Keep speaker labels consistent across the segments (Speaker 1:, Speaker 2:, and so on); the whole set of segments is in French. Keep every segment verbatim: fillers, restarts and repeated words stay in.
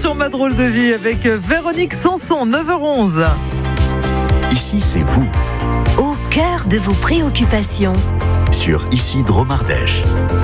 Speaker 1: sur Ma Drôle de Vie avec Véronique Sanson, neuf heures onze.
Speaker 2: Ici, c'est vous.
Speaker 3: Au cœur de vos préoccupations.
Speaker 2: Sur Ici Dromardèche.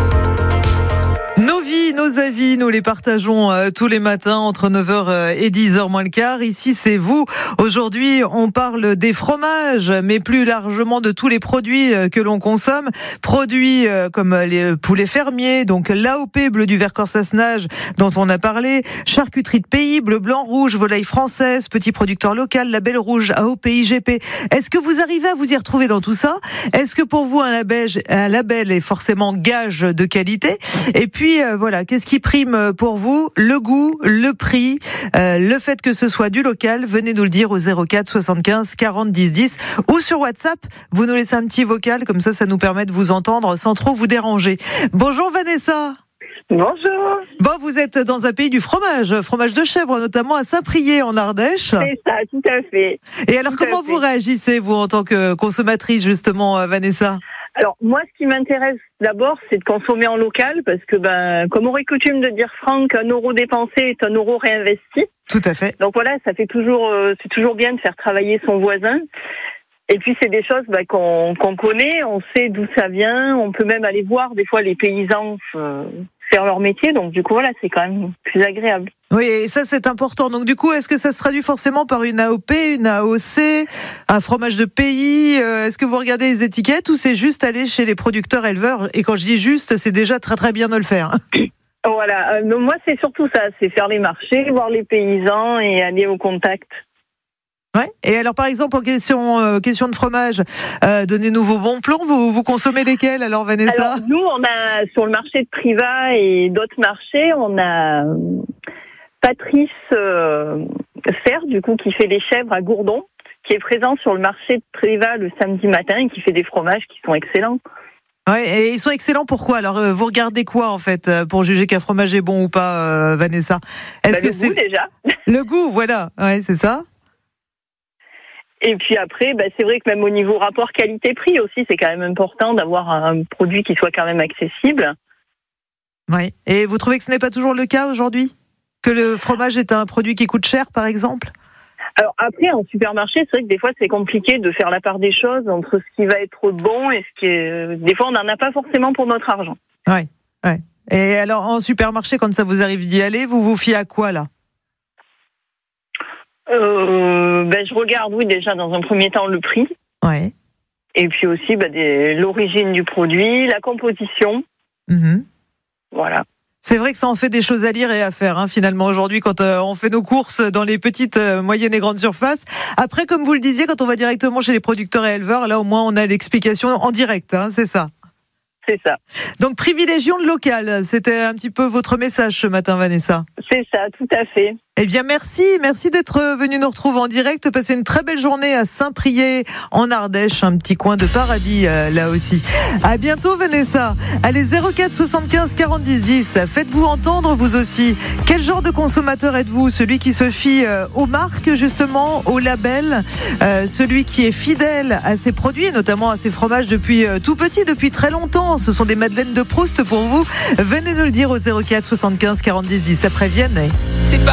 Speaker 1: Nos vies, nos avis, nous les partageons euh, tous les matins entre neuf heures et dix heures moins le quart. Ici, c'est vous. Aujourd'hui, on parle des fromages, mais plus largement de tous les produits euh, que l'on consomme. Produits euh, comme les poulets fermiers, donc l'A O P, bleu du Vercors Sassenage, dont on a parlé, charcuterie de pays, bleu, blanc, rouge, volaille française, petit producteur local, label rouge, A O P, I G P. Est-ce que vous arrivez à vous y retrouver dans tout ça? Est-ce que pour vous, un label, un label est forcément gage de qualité? Et puis, euh, voilà, qu'est-ce qui prime pour vous? Le goût, le prix, euh, le fait que ce soit du local. Venez nous le dire au zéro quatre soixante-quinze quarante dix dix ou sur WhatsApp. Vous nous laissez un petit vocal, comme ça, ça nous permet de vous entendre sans trop vous déranger. Bonjour Vanessa.
Speaker 4: Bonjour.
Speaker 1: Bon, vous êtes dans un pays du fromage, fromage de chèvre, notamment à Saint-Priest en Ardèche.
Speaker 4: C'est ça, tout à fait.
Speaker 1: Et alors,
Speaker 4: tout
Speaker 1: comment vous réagissez, vous, en tant que consommatrice, justement, Vanessa?
Speaker 4: Alors, moi, ce qui m'intéresse d'abord, c'est de consommer en local, parce que, ben, comme aurait coutume de dire Franck, un euro dépensé est un euro réinvesti.
Speaker 1: Tout à fait.
Speaker 4: Donc voilà, ça fait toujours, euh, c'est toujours bien de faire travailler son voisin. Et puis, c'est des choses ben, qu'on, qu'on connaît, on sait d'où ça vient, on peut même aller voir, des fois, les paysans euh, faire leur métier. Donc, du coup, voilà, c'est quand même plus agréable.
Speaker 1: Oui, et ça, c'est important. Donc, du coup, est-ce que ça se traduit forcément par une A O P, une A O C, un fromage de pays? Est-ce que vous regardez les étiquettes ou c'est juste aller chez les producteurs éleveurs? Et quand je dis juste, c'est déjà très très bien de le faire.
Speaker 4: Voilà, euh, moi, c'est surtout ça, c'est faire les marchés, voir les paysans et aller au contact.
Speaker 1: Ouais. Et alors, par exemple, en question, euh, question de fromage, euh, donnez-nous vos bons plans. Vous, vous consommez lesquels, alors, Vanessa?
Speaker 4: Alors, nous, on a, sur le marché de Privas et d'autres marchés, on a Patrice euh, Fer, du coup, qui fait les chèvres à Gourdon, qui est présent sur le marché de Privas le samedi matin et qui fait des fromages qui sont excellents.
Speaker 1: Ouais, et ils sont excellents, pourquoi? Alors, euh, vous regardez quoi, en fait, pour juger qu'un fromage est bon ou pas, euh, Vanessa? Est-ce
Speaker 4: bah,
Speaker 1: que
Speaker 4: le
Speaker 1: c'est
Speaker 4: goût, déjà.
Speaker 1: Le goût, voilà. Ouais, c'est ça.
Speaker 4: Et puis après, bah, c'est vrai que même au niveau rapport qualité-prix aussi, c'est quand même important d'avoir un produit qui soit quand même accessible.
Speaker 1: Oui. Et vous trouvez que ce n'est pas toujours le cas aujourd'hui? Que le fromage est un produit qui coûte cher, par exemple?
Speaker 4: Alors après, en supermarché, c'est vrai que des fois, c'est compliqué de faire la part des choses entre ce qui va être bon et ce qui est... Des fois, on n'en a pas forcément pour notre argent.
Speaker 1: Oui, ouais. Et alors, en supermarché, quand ça vous arrive d'y aller, vous vous fiez à quoi, là?
Speaker 4: Euh, ben, je regarde, oui, déjà, dans un premier temps, le prix.
Speaker 1: Ouais.
Speaker 4: Et puis aussi, ben, des, l'origine du produit, la composition.
Speaker 1: Mmh.
Speaker 4: Voilà.
Speaker 1: C'est vrai que ça en fait des choses à lire et à faire, hein, finalement, aujourd'hui, quand euh, on fait nos courses dans les petites, euh, moyennes et grandes surfaces. Après, comme vous le disiez, quand on va directement chez les producteurs et éleveurs, là, au moins, on a l'explication en direct, hein, c'est ça?
Speaker 4: C'est ça.
Speaker 1: Donc, privilégions le local. C'était un petit peu votre message ce matin, Vanessa.
Speaker 4: C'est ça, tout à fait.
Speaker 1: Eh bien, merci. Merci d'être venu nous retrouver en direct. Passez une très belle journée à Saint-Priest, en Ardèche. Un petit coin de paradis, euh, là aussi. À bientôt, Vanessa. Allez, zéro quatre soixante-quinze quarante dix dix. Faites-vous entendre, vous aussi. Quel genre de consommateur êtes-vous? Celui qui se fie euh, aux marques, justement, aux labels. Euh, celui qui est fidèle à ses produits, notamment à ses fromages depuis euh, tout petit, depuis très longtemps. Ce sont des madeleines de Proust pour vous. Venez nous le dire au zéro quatre soixante-quinze quarante dix dix. Après Vienne.
Speaker 5: C'est pas